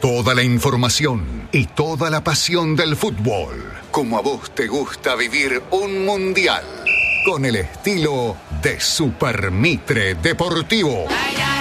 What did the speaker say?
Toda la información y toda la pasión del fútbol, como a vos te gusta vivir un mundial, con el estilo de Super Mitre Deportivo.